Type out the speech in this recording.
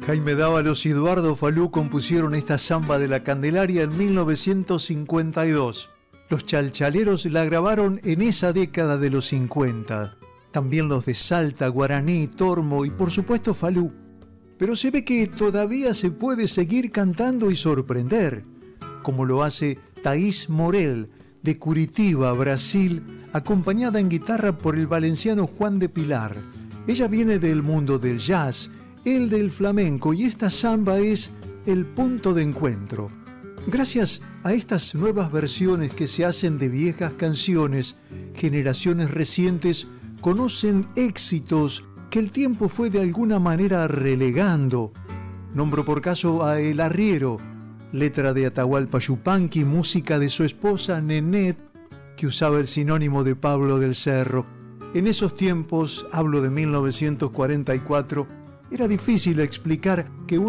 Jaime Dávalos y Eduardo Falú compusieron esta samba de la Candelaria en 1952. Los chalchaleros la grabaron en esa década de los 50. También los de Salta, Guaraní, Tormo y por supuesto Falú. Pero se ve que todavía se puede seguir cantando y sorprender, como lo hace Thaís Morel, de Curitiba, Brasil, acompañada en guitarra por el valenciano Juan de Pilar. Ella viene del mundo del jazz, él del flamenco, y esta samba es el punto de encuentro. Gracias a estas nuevas versiones que se hacen de viejas canciones, generaciones recientes conocen éxitos que el tiempo fue de alguna manera relegando. Nombro por caso a El Arriero, letra de Atahualpa Yupanqui, música de su esposa Nenet, que usaba el sinónimo de Pablo del Cerro. En esos tiempos, hablo de 1944, era difícil explicar que